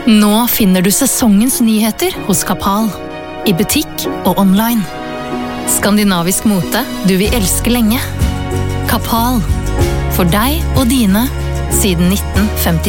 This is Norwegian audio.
Nå finner du sesongens nyheter hos Kappahl. I butikk og online. Skandinavisk mote du vil elske lenge. Kappahl. For deg og dine siden 1950.